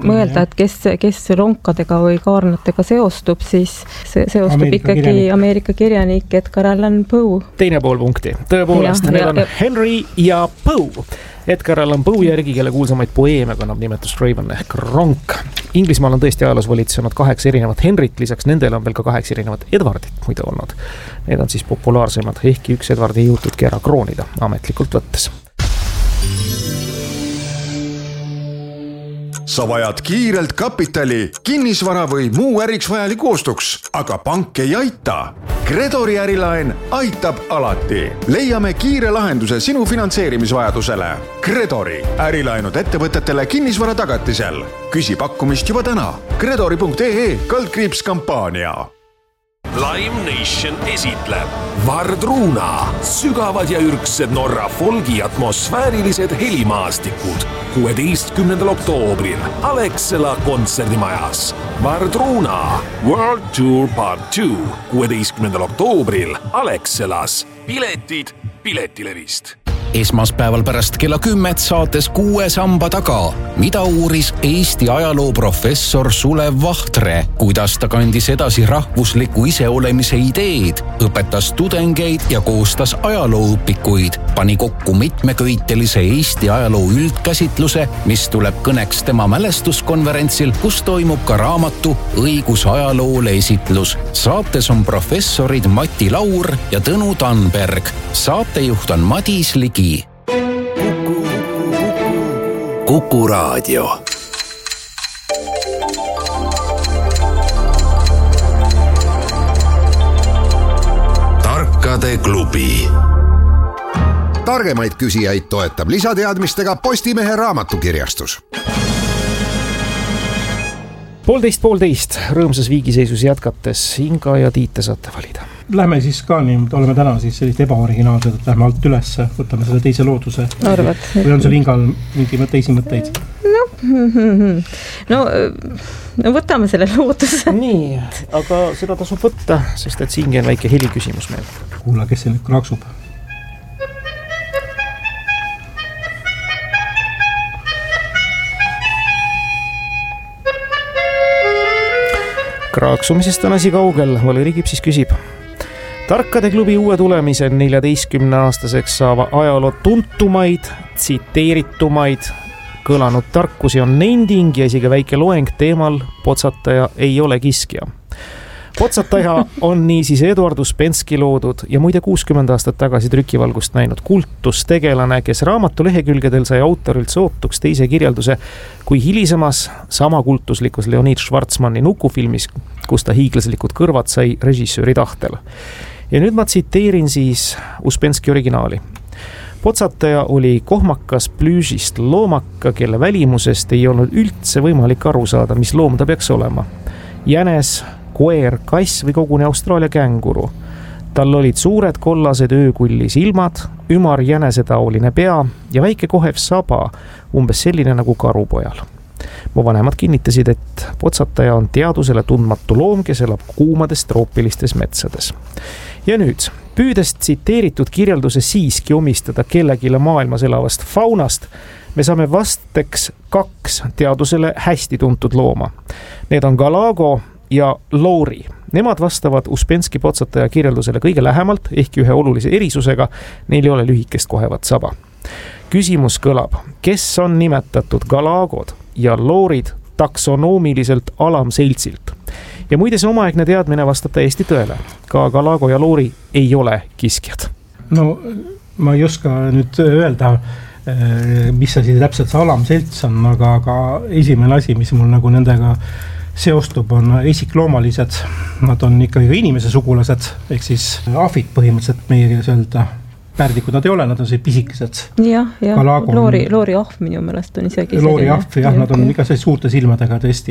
mõelda, et kes ronkadega või kaarnatega seostub, siis seostub ikkagi Ameerika kirjanik Edgar Allan Poe. Teine pool punkti. Tõepoolest, need on Henry ja Poe. Edgar Allan Poe järgi, kelle kuulsamaid poeeme kannab nimetust Raven ehk ronk. Inglismaal on tõesti ajaloos valitsenud 8 erinevat Henrit, lisaks nendele on veel ka 8 erinevat Edwardit muide olnud. Need on siis populaarsemad, ehkki üks Edward ei jõutudki ära kroonida ametlikult võttes. Sa vajad kiirelt kapitali, kinnisvara või muu äriks vajaliku ostuks, aga pank ei aita. Credori ärilaen aitab alati. Leiame kiire lahenduse sinu finantseerimisvajadusele. Credori ärilaenud ettevõtetele kinnisvara tagatisel. Küsi pakkumist juba täna. Credori.ee/kampaania. Lime Nation esitleb Vardruna, sügavad ja ürgsed Norra folgi atmosfäärilised helimaastikud 16. oktoobril Alexela kontserdimajas. Vardruna World Tour Part 2 16. oktoobril Alexelas. Piletid Piletilevist. Esmaspäeval pärast kella 10 saates 6 samba taga, mida uuris Eesti ajaloo professor Sulev Vahtre, kuidas ta kandis edasi rahvusliku iseolemise ideed, õpetas tudengeid ja koostas ajalooõpikuid, pani kokku mitmeköitelise Eesti ajaloo üldkäsitluse, mis tuleb kõneks tema mälestuskonverentsil, kus toimub ka raamatu Õigus ajaloole esitlus. Saates on professorid Mati Laur ja Tõnu Tanberg. Saatejuht on Madis Ligi. Kuku Raadio. Tarkade klubi. Targemaid küsijaid toetab lisateadmistega Postimehe raamatukirjastus. 1:30 rõõmsas viigiseisus jätkates Inga ja Tiit saate valida. Lähme siis ka nii, oleme täna siis sellist ebaoriginaalsed, et lähme alt üles, võtame selle teise looduse. Arvad. Või on seal Ingal mingi teisi mõtteid? No võtame selle looduse. Nii, aga seda tasub võtta, sest et siingi on väike heli küsimus meil. Kuula, kes see nüüd kraksub? Kraaksumisest on asi kaugel, Valeri Kipsis küsib. Tarkade klubi uue tulemise 14-aastaseks saava ajaloo tuntumaid, tsiteeritumaid, kõlanud tarkusi on nending ja isegi väike loeng teemal Potsataja ei ole kiskja. Potsataja on niisiis Eduard Uspenski loodud ja muide 60 aastat tagasi trükivalgust näinud kultustegelane, kes raamatu lehekülgedel sai autorilt sootuks teise kirjelduse kui hilisemas sama kultuslikus Leonid Schwarzmanni nukufilmis, kus ta hiiglaslikud kõrvad sai režissööri tahtel. Ja nüüd ma tsiteerin siis Uspenski originaali. Potsataja oli kohmakas plüüžist loomaka, kelle välimusest ei olnud üldse võimalik aru saada, mis loom ta peaks olema. Jänes, koer, kass või koguni Austraalia känguru. Tal olid suured kollased öökulli silmad, ümar jänesetaoline pea ja väike kohev saba, umbes selline nagu karupojal. Mu vanemad kinnitasid, et Potsataja on teadusele tundmatu loom, kes elab kuumades troopilistes metsades. Ja nüüd, püüdes tsiteeritud kirjelduse siiski omistada kellegile maailmas elavast faunast, me saame vasteks 2 teadusele hästi tuntud looma. Need on Galago ja Loori. Nemad vastavad Uspenski Potsataja kirjeldusele kõige lähemalt, ehkki ühe olulise erisusega, neil ei ole lühikest kohevat saba. Küsimus kõlab, kes on nimetatud Galagod ja Loorid taksonoomiliselt alamseltsilt? Ja muide see omaaegne teadmine vastab täiesti tõele. Ka Galago ja Loori ei ole kiskjad. No ma ei oska nüüd öelda, mis asi täpselt see alamselts on, aga esimene asi, mis mul nagu nendega seostub, on esikloomalised. Nad on ikkagi inimese sugulased, ehk siis ahvid põhimõtteliselt meie keeles öelda. Pärdikud nad ei ole, nad on see pisikesed. Ja Loori ahv minu meelest on isegi. Loori ahv, jah, nad on iga suurte silmadega tõesti,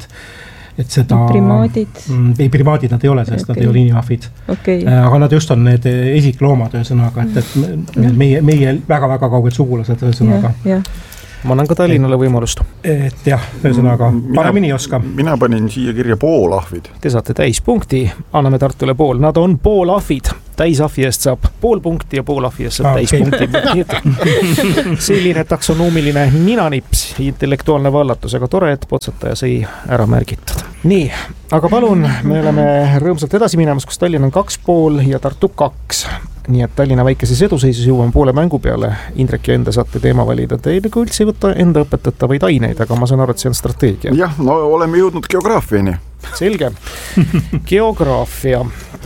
et seda... Primaadid? Ei, primaadid nad ei ole, sest nad ei ole inimahvid. Aga nad just on need esikloomad ühesõnaga, et meie väga-väga kauged sugulased ühesõnaga. Ma annan ka Tallinnale võimalust. Et jah, ühesõnaga, paremini oska. Mina panin siia kirja poolahvid. Te saate täispunkti, anname Tartule pool. Nad on poolahvid. täisahvi eest saab pool punkti ja pool ahvi eest saab täispunkti. Selline taksonoomiline ninanips, intellektuaalne vallatus, aga tore, et potsataja sai ära märgitud. Nii, aga palun, me oleme rõõmsalt edasi minemas, kus Tallinn on 2,5 ja Tartu 2. Nii et Tallinna väikeses eduseisus jõuame poole mängu peale. Indrek ja enda saate teema valida. Te nagu üldse ei võta enda õpetatavaid aineid, aga ma saan aru, et see on strateegia. Jah, no oleme jõudnud geograafiani. Selge. Geograafia.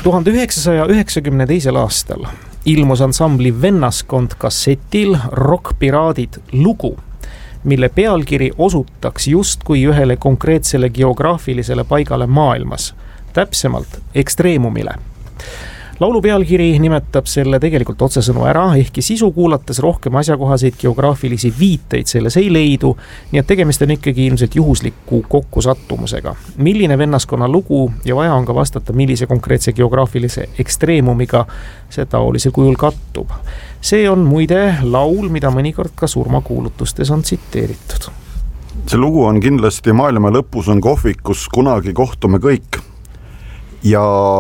1992. aastal ilmus ansambli Vennaskond kassetil Rock-piraadid lugu, mille pealkiri osutaks justkui ühele konkreetsele geograafilisele paigale maailmas, täpsemalt ekstreemumile. Laulu pealkiri nimetab selle tegelikult otsesõnu ära, ehkki sisu kuulates rohkem asjakohaseid geograafilisi viiteid selles ei leidu, nii et tegemist on ikkagi ilmselt juhusliku kokkusattumusega. Milline vennaskonna lugu ja vaja on ka vastata, millise konkreetse geograafilise ekstreemumiga see taolisel kujul kattub. See on muide laul, mida mõnikord ka surmakuulutustes on tsiteeritud. See lugu on kindlasti Maailma lõpus on kohvik, kus kunagi kohtume kõik. Ja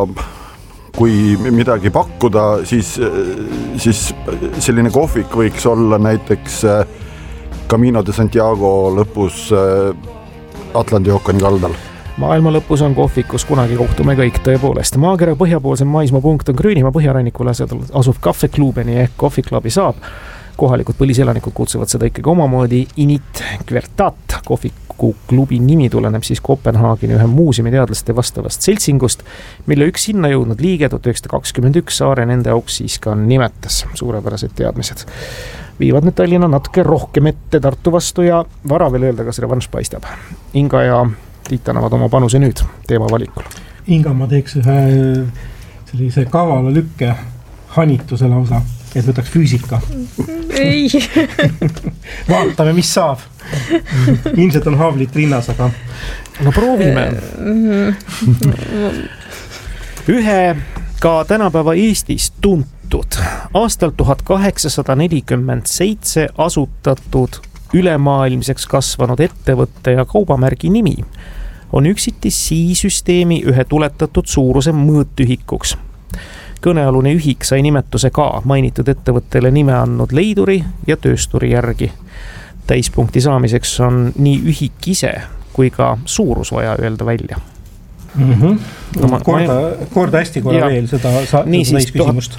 kui midagi pakkuda, siis selline kohvik võiks olla näiteks Camino de Santiago lõpus Atlandi ookeani kaldal. Maailma lõpus on kohvik, kus kunagi kohtume kõik tõepoolest. Maakera põhjapoolsem maismaapunkt on Gröönimaa põhjarannikul asuv Kaffeklubeni ehk kohviklubi saab. Kohalikud põliselanikud kutsuvad seda ikkagi omamoodi Init Kvertat. Kohvikuklubi nimi tuleneb siis Kopenhaageni ühe muuseumi teadlaste vastavast seltsingust, mille üks sinna jõudnud liige 1921 saare nende auks siis ka nimetas. Suurepärased teadmised viivad nüüd Tallinna natuke rohkem ette Tartu vastu ja vara veel öelda, kas revanš paistab. Inga ja Tiit annavad oma panuse nüüd teema valikul. Inga, ma teeks ühe sellise kavala lükke hanituse lausa, et võtaks füüsika. Ei. Vaatame, mis saab. Ilmselt on haavlit rinnas, aga no proovime. Ühe ka tänapäeva Eestis tuntud aastal 1847 asutatud ülemaailmseks kasvanud ettevõtte ja kaubamärgi nimi on üksiti SI-süsteemi ühe tuletatud suuruse mõõtühikuks. Kõnealune ühik sai nimetuse ka mainitud ettevõttele nime andnud leiduri ja töösturi järgi. Täispunkti saamiseks on nii ühik ise kui ka suurus vaja öelda välja. Korda hästi korra veel seda niisiis,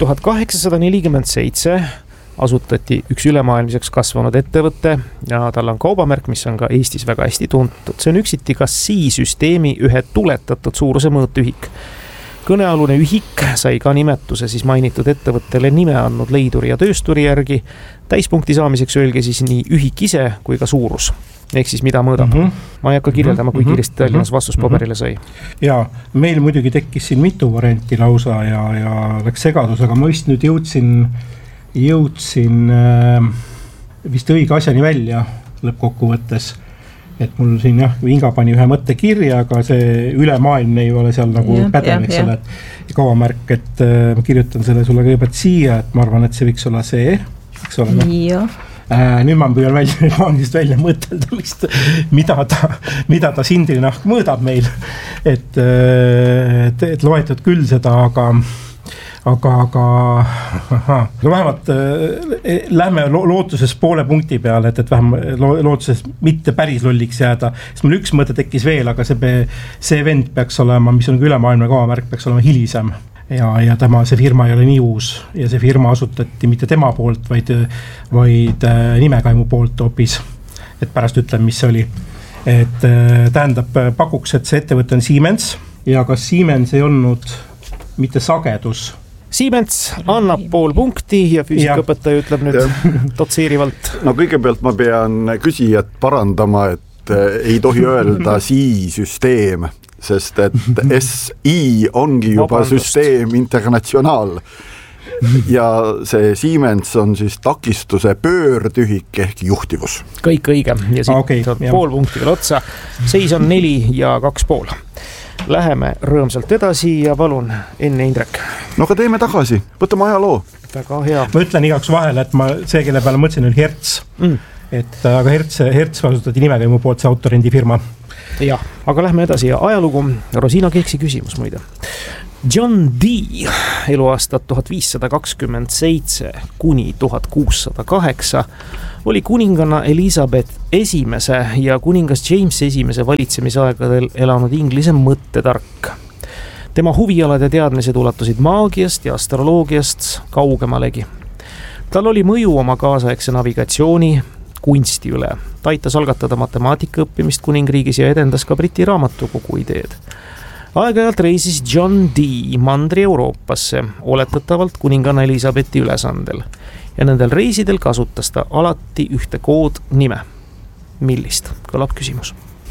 1847 asutati üks ülemaailmseks kasvanud ettevõte ja tal on kaubamärk, mis on ka Eestis väga hästi tuntud. See on üksiti ka SI-süsteemi ühe tuletatud suuruse mõõtühik. Kõnealune ühik sai ka nimetuse siis mainitud ettevõttele nime andnud leiduri ja töösturi järgi. Täispunkti saamiseks öelge siis nii ühik ise kui ka suurus. Ehk siis mida mõõdab. Ma ei hakka kirjeldama, kui kiiresti Tallinnas vastuspaberile sai. Ja meil muidugi tekkis siin mitu varianti lausa ja läks segadus, aga ma vist nüüd jõudsin vist õige asjani välja lõppkokkuvõttes. Et mul siin Inga pani ühe mõtte kirja, aga see ülemaailmne ei ole seal nagu pädev, eks ole, et kauvamärk, et ma kirjutan selle sulle kõigepealt siia, et ma arvan, et see võiks olla see, eks ole. Nüüd ma püüan välja mõtelda, mida ta Sindrinahk mõõdab meil, et loetud küll seda, aga vähemalt lähme lootuses poole punkti peale, et vähemalt lootuses mitte päris lolliks jääda. Sest mul üks mõte tekkis veel, aga see vend peaks olema, mis on ülemaailmne kauvamärk, peaks olema hilisem. Ja see firma ei ole nii uus ja see firma asutati mitte tema poolt, vaid nimekaimu poolt hoopis. Et pärast ütlen, mis see oli. Et tähendab, pakuks, et see ettevõte on Siemens ja kas Siemens ei olnud mitte sagedus. Siemens annab pool punkti ja füüsikaõpetaja ütleb nüüd dotseerivalt. No kõigepealt ma pean küsijat parandama, et ei tohi öelda SI-süsteem, sest et SI ongi juba süsteem internatsionaal. Ja see Siemens on siis takistuse pöördühik ehk juhtivus. Kõik õige ja siit pool punkti veel otsa. Seis on 4 ja 2,5. Läheme rõõmsalt edasi ja palun enne Indrek. No aga teeme tagasi, võtame ajaloo. Väga hea. Ma ütlen igaks vahele, et see, kelle peale mõtlesin, oli Hertz. Et, aga Hertz asutati nimekaimu poolt see autorendifirma. jah, aga lähme edasi ja ajalugu. Rosina Keksi küsimus muide. John Dee eluaastat 1527 kuni 1608 oli kuninganna Elizabeth esimese ja kuningas James esimese valitsemisaegadel elanud Inglise mõttetark. Tema huvialad ja teadmised ulatusid maagiast ja astroloogiast kaugemalegi. Tal oli mõju oma kaasaegse navigatsiooni kunsti üle. Ta aitas algatada matemaatika õppimist kuningriigis ja edendas ka Briti raamatukogu ideed. Aeg-ajalt reisis John Dee Mandri-Euroopasse, oletatavalt kuninganna Elizabethi ülesandel. Ja nendel reisidel kasutas ta alati ühte koodnime. Millist? Kõlab küsimus.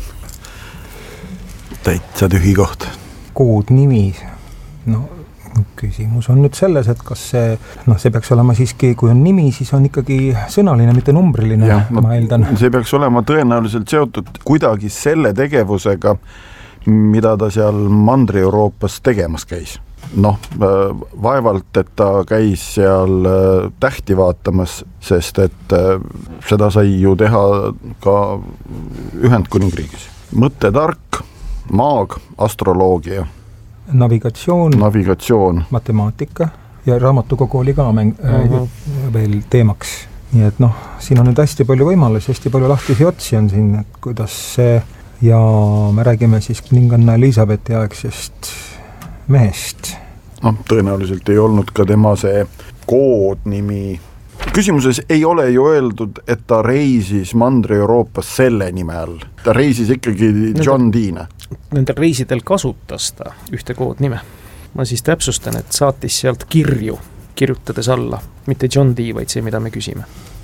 Täitsa tühi koht. Koodnimi. No, küsimus on nüüd selles, et kas see peaks olema siiski, kui on nimi, siis on ikkagi sõnaline, mitte numbriline, ma eeldan. See peaks olema tõenäoliselt seotud kuidagi selle tegevusega, mida ta seal Mandri-Euroopas tegemas käis. Vaevalt, et ta käis seal tähti vaatamas, sest et seda sai ju teha ka Ühendkuningriigis. Mõttetark, maag, astroloogia, navigatsioon, matemaatika ja raamatukogu oli ka veel teemaks. Nii et siin on nüüd hästi palju võimalusi, hästi palju lahtisi otsi on siin, et kuidas see. Ja me räägime siis kuninganna Elizabethi aegsest mehest. Tõenäoliselt ei olnud ka tema see koodnimi. Küsimuses ei ole ju öeldud, et ta reisis Mandri-Euroopas selle nime all. Ta reisis ikkagi John Dee'na. Nendel reisidel kasutas ta ühte koodnime. Ma siis täpsustan, et saatis sealt kirju, kirjutades alla. Mitte John Dee, vaid see, mida me küsime.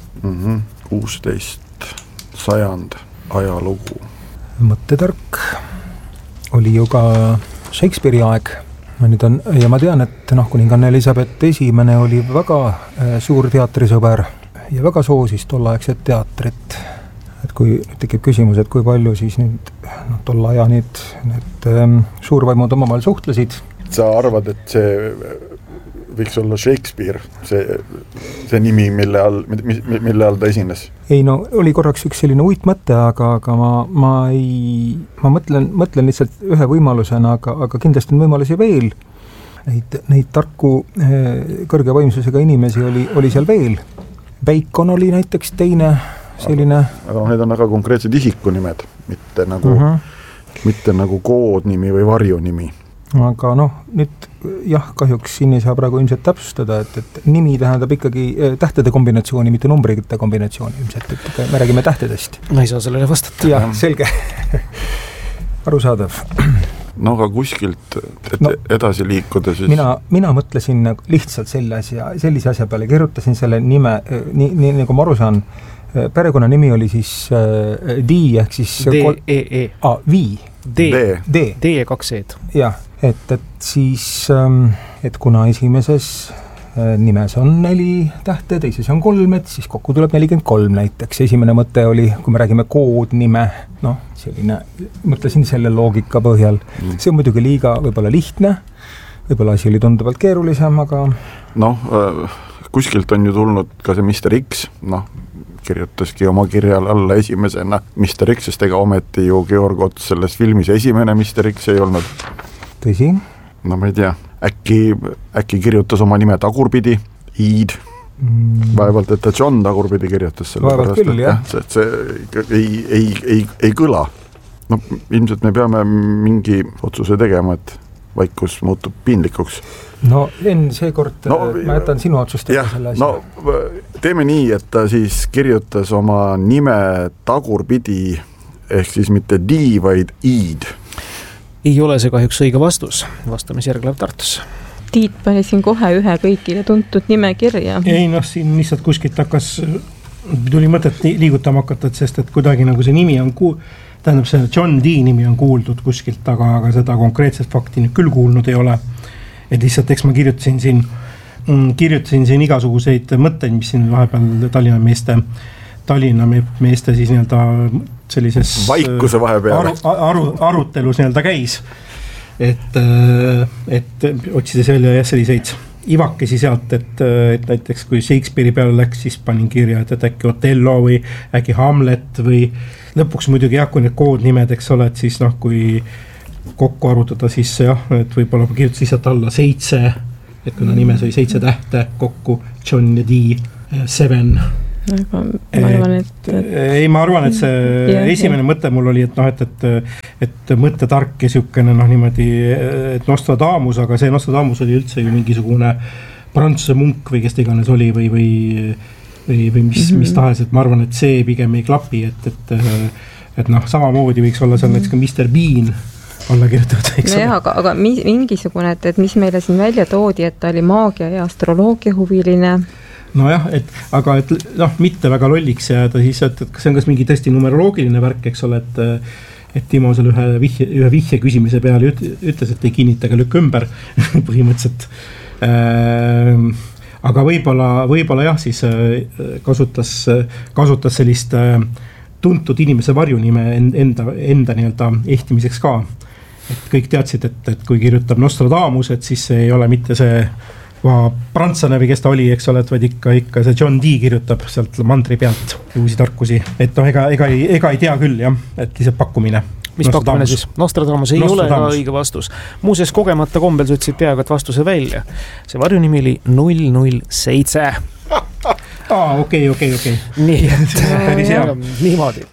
16 sajand ajalugu. Mõttetark oli ju ka Shakespeare'i aeg. Ja ma tean, et kuninganna Elizabeth esimene oli väga suur teatrisõber ja väga soosis tolleaegset teatrit. Et kui tekib küsimus, et kui palju siis nüüd tolle aja need suurvaimud omavahel suhtlesid. Sa arvad, et see võiks olla Shakespeare, see nimi, mille all ta esines? Ei, oli korraks üks selline uitmõte, aga ma mõtlen lihtsalt ühe võimalusena, aga kindlasti on võimalusi veel. Neid tarku kõrge võimsusega inimesi oli seal veel. Bacon oli näiteks teine selline. Aga need on väga konkreetsed isikunimed, mitte nagu koodnimi või varjunimi. Aga nüüd kahjuks siin ei saa praegu ilmselt täpsustada, et nimi tähendab ikkagi tähtede kombinatsiooni, mitte numbrite kombinatsiooni ilmselt, et me räägime tähtedest. Ma ei saa sellele vastata. Jah, selge. Arusaadav. Aga kuskilt edasi liikuda siis. Mina mõtlesin lihtsalt sellise asja peale, kirjutasin selle nime, nii nagu ma aru saan, perekonna nimi oli siis Dee ehk siis D-E-E. D-2-E-d. Jah, et siis, et kuna esimeses nimes on 4 tähte, teises on 3, et siis kokku tuleb 43 näiteks. Esimene mõte oli, kui me räägime koodnime, selline, mõtlesin selle loogika põhjal. See on muidugi liiga võib-olla lihtne, võib-olla asi oli tunduvalt keerulisem, aga... kuskilt on ju tulnud ka see Mr. X, kirjutaski oma kirjal alla esimesena Mr. X, sest ega ometi ju Georg Ots selles filmis esimene Mr. X ei olnud. Tõsi? Ma ei tea, äkki kirjutas oma nime tagurpidi, Iid. Vaevalt, et ta John tagurpidi kirjutas selle vaevalt pärast, küll, et see ei kõla. Ilmselt me peame mingi otsuse tegema, et vaikus muutub piinlikuks. Seekord ma jätan sinu otsustada selle asja. Teeme nii, et ta siis kirjutas oma nime tagurpidi, ehk siis mitte D, vaid Iid. Ei ole see kahjuks õige vastus. Vastamis järglev Tartus. Tiit pani siin kohe ühe kõigile tuntud nime kirja. Ei, siin lihtsalt kuskilt tuli mõtet liigutama hakata, sest et kuidagi nagu see nimi on tähendab, see John Dee nimi on kuuldud kuskilt, aga seda konkreetset fakti nüüd küll kuulnud ei ole. Et lihtsalt eks ma kirjutasin siin igasuguseid mõtteid, mis siin vahepeal Tallinna meeste siis sellises vaikuse vahepeal arutelus käis, et otsides välja selliseid ivakesi sealt, et näiteks kui Shakespeare'i peale läks, siis panin kirja, et äkki Othello või äkki Hamlet või lõpuks muidugi jah, kui need koodnimed, eks ole, et siis noh, kui kokku arvutada, siis jah, et võib-olla ma kirjutas lihtsalt alla 7, et kuna nimes oli 7 tähte kokku, John ja D, 7. Aga ma arvan, et ma arvan, et see esimene mõte mul oli, et noh, et mõttetark ja siukene noh niimoodi, et Nostradamus, aga see Nostradamus oli üldse ju mingisugune prantsuse munk või kes ta iganes oli või mis tahes, et ma arvan, et see pigem ei klapi, et noh, samamoodi võiks olla seal näiteks ka Mr. Bean alla kirjutatud, eks ole. Aga mingisugune, et mis meile siin välja toodi, et ta oli maagia ja astroloogia huviline. Nojah, aga et noh, mitte väga lolliks jääda siis, et kas see on kas mingi tõesti numeroloogiline värk, eks ole, et Timo seal ühe vihje küsimise peale ütles, et ei kinnita ega lükka ümber põhimõtteliselt. Aga võib-olla jah, siis kasutas sellist tuntud inimese varjunime enda nii-öelda ehtimiseks ka. Et kõik teadsid, et kui kirjutab Nostradamus, et siis see ei ole mitte see prantslane või kes ta oli, eks ole, et vaid ikka see John D kirjutab sealt mandri pealt uusi tarkusi, et noh, ega ei tea küll jah, et lihtsalt pakkumine. Mis pakkumine siis? Nostradamus ei ole ka õige vastus. Muuseas, kogemata kombel sa ütlesid peaaegu, et vastuse välja. See varjunimi oli 007. Okei. Nii, et niimoodi.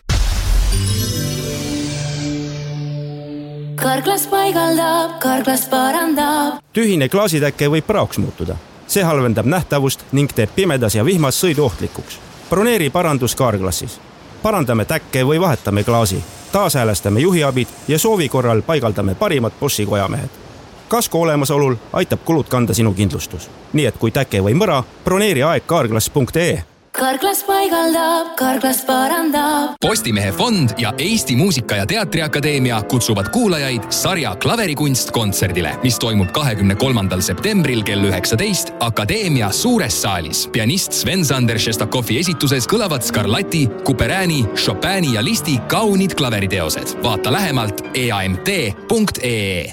Karklas paigaldab, karklas parandab. Tühine klaasitäkke võib praoks muutuda. See halvendab nähtavust ning teeb pimedas ja vihmas sõidu ohtlikuks. Broneeri parandus Karklassis. Parandame täkke või vahetame klaasi. Taashäälestame juhiabid ja soovi korral paigaldame parimad bossi kojamehed. Kasko olemasolul aitab kulud kanda sinu kindlustus. Nii et kui täkke või mõra, broneeri aeg karklas.ee. Karklas paigaldab, karklas parandab. Postimehe fond ja Eesti Muusika- ja Teatriakadeemia kutsuvad kuulajaid sarja Klaverikunst kontserdile, mis toimub 23. septembril kell 19 Akadeemia suures saalis. Pianist Sven-Sander Šestakovi esituses kõlavad Scarlatti, Couperini, Chopini ja Listi kaunid klaveriteosed. Vaata lähemalt eamt.ee.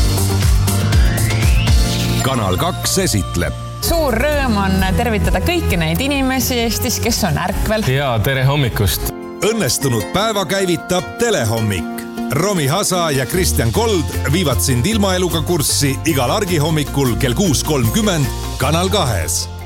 Kanal 2 esitleb. Suur rõõm on tervitada kõiki neid inimesi Eestis, kes on ärkvel. Ja tere hommikust. Õnnestunud päeva käivitab Telehommik. Romi Hasa ja Kristjan Kold viivad sind ilmaeluga kurssi igal argihommikul kell 6.30 Kanal 2.